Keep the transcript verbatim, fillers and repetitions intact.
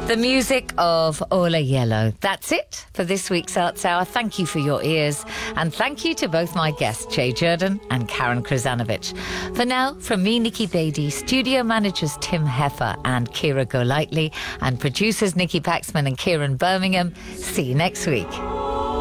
The music of Ola Yellow. That's it for this week's Arts Hour. Thank you for your ears, and thank you to both my guests, Jay Jordan and Karen Krzanovich. For now, from me, Nikki Beattie, studio managers Tim Heffer and Kira Golightly, and producers Nikki Paxman and Kieran Birmingham. See you next week.